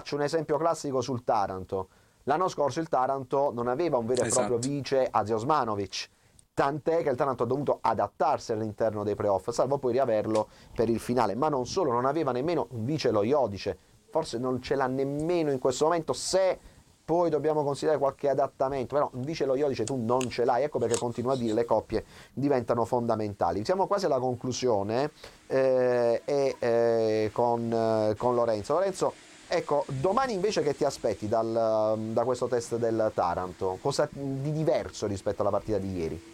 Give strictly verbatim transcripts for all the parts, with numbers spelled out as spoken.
faccio un esempio classico sul Taranto. L'anno scorso il Taranto non aveva un vero e Esatto. proprio vice Azi Osmanovic, tant'è che il Taranto ha dovuto adattarsi all'interno dei playoff, salvo poi riaverlo per il finale. Ma non solo, non aveva nemmeno un vice lo Iodice, forse non ce l'ha nemmeno in questo momento, se poi dobbiamo considerare qualche adattamento, però un vice lo Iodice tu non ce l'hai, ecco perché continuo a dire le coppie diventano fondamentali. Siamo quasi alla conclusione eh, e eh, con, eh, con Lorenzo. Lorenzo, ecco, domani invece che ti aspetti dal, da questo test del Taranto? Cosa di diverso rispetto alla partita di ieri?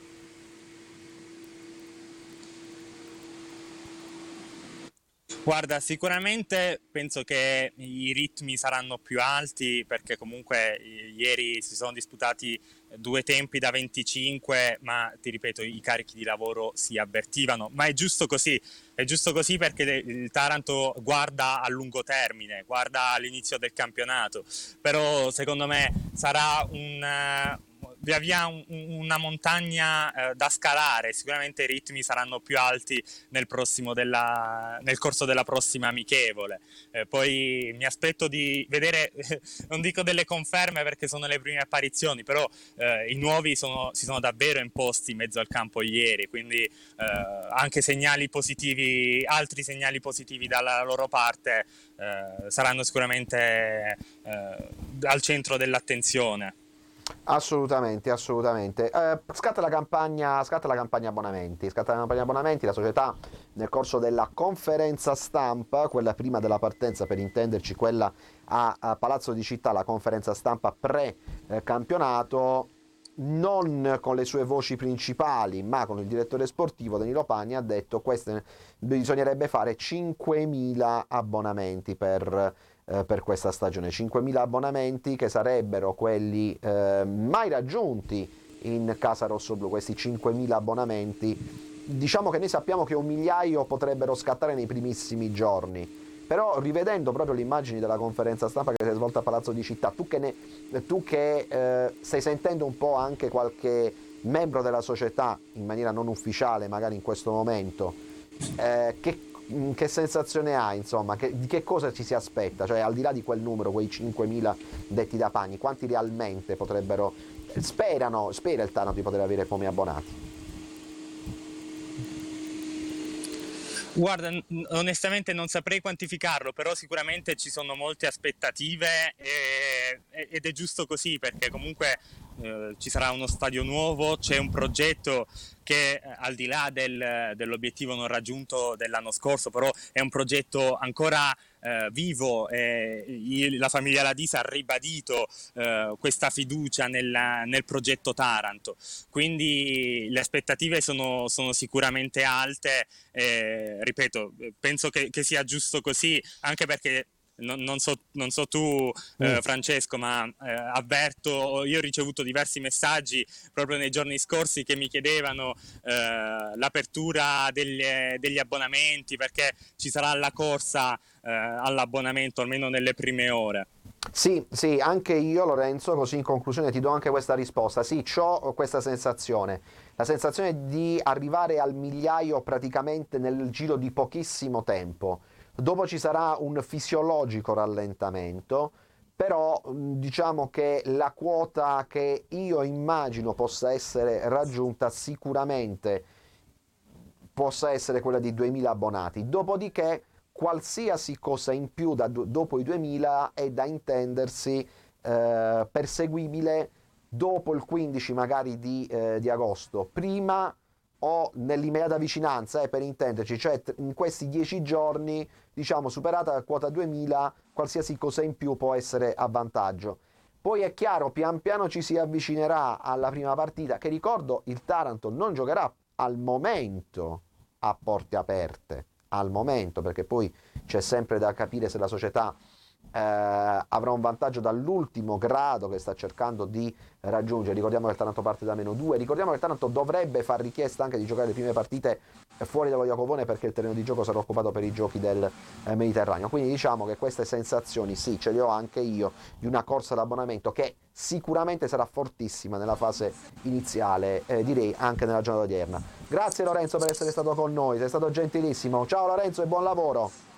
Guarda, sicuramente penso che i ritmi saranno più alti perché comunque i- ieri si sono disputati due tempi da venticinque, ma ti ripeto, i carichi di lavoro si avvertivano. Ma è giusto così, è giusto così perché il Taranto guarda a lungo termine, guarda all'inizio del campionato. Però secondo me sarà un... eh, via via un- una montagna eh, da scalare, sicuramente i ritmi saranno più alti nel, prossimo della, nel corso della prossima amichevole. Eh, poi mi aspetto di vedere, non dico delle conferme perché sono le prime apparizioni, però eh, i nuovi sono, si sono davvero imposti in mezzo al campo ieri, quindi eh, anche segnali positivi, altri segnali positivi dalla loro parte eh, saranno sicuramente eh, al centro dell'attenzione. Assolutamente, assolutamente. Eh, scatta la campagna, scatta la campagna abbonamenti. Scatta la campagna abbonamenti. La società nel corso della conferenza stampa, quella prima della partenza, per intenderci, quella a, a Palazzo di Città, la conferenza stampa pre-campionato, non con le sue voci principali, ma con il direttore sportivo Danilo Pagni, ha detto che bisognerebbe fare cinquemila abbonamenti per eh, per questa stagione. cinquemila abbonamenti che sarebbero quelli eh, mai raggiunti in casa rossoblù, questi cinquemila abbonamenti. Diciamo che noi sappiamo che un migliaio potrebbero scattare nei primissimi giorni, però rivedendo proprio le immagini della conferenza stampa che si è svolta a Palazzo di Città, tu che, ne, tu che eh, stai sentendo un po' anche qualche membro della società in maniera non ufficiale magari in questo momento, eh, che, che sensazione hai, insomma, che, di che cosa ci si aspetta, cioè al di là di quel numero, quei cinquemila detti da Pagni, quanti realmente potrebbero, sperano, spera il Taranto di poter avere come abbonati? Guarda, n- onestamente non saprei quantificarlo, però sicuramente ci sono molte aspettative e- e- ed è giusto così perché comunque eh, ci sarà uno stadio nuovo, c'è un progetto che eh, al di là del- dell'obiettivo non raggiunto dell'anno scorso, però è un progetto ancora eh, vivo e i- la famiglia Ladisa ha ribadito eh, questa fiducia nella- nel progetto Taranto. Quindi le aspettative sono, sono sicuramente alte. Eh, ripeto, penso che, che sia giusto così, anche perché non, non so, non so tu, Mm. eh, Francesco, ma eh, avverto, io ho ricevuto diversi messaggi proprio nei giorni scorsi che mi chiedevano eh, l'apertura degli, degli abbonamenti perché ci sarà la corsa eh, all'abbonamento almeno nelle prime ore. Sì, sì, anche io Lorenzo, così in conclusione ti do anche questa risposta. Sì, ho questa sensazione, la sensazione di arrivare al migliaio praticamente nel giro di pochissimo tempo. Dopo ci sarà un fisiologico rallentamento, però diciamo che la quota che io immagino possa essere raggiunta sicuramente possa essere quella di duemila abbonati. Dopodiché qualsiasi cosa in più da, dopo i duemila è da intendersi eh, perseguibile dopo il quindici magari di, eh, di agosto, prima o nell'immediata vicinanza, eh, per intenderci, cioè in questi dieci giorni, diciamo, superata la quota duemila, qualsiasi cosa in più può essere a vantaggio. Poi è chiaro, pian piano ci si avvicinerà alla prima partita, che ricordo il Taranto non giocherà al momento a porte aperte, al momento, perché poi c'è sempre da capire se la società eh, avrà un vantaggio dall'ultimo grado che sta cercando di raggiungere. Ricordiamo che il Taranto parte da meno due, ricordiamo che il Taranto dovrebbe far richiesta anche di giocare le prime partite fuori dallo Iacovone perché il terreno di gioco sarà occupato per i giochi del eh, Mediterraneo. Quindi diciamo che queste sensazioni sì, ce le ho anche io di una corsa all'abbonamento che sicuramente sarà fortissima nella fase iniziale, eh, direi anche nella giornata odierna. Grazie Lorenzo per essere stato con noi, sei stato gentilissimo. Ciao Lorenzo e buon lavoro.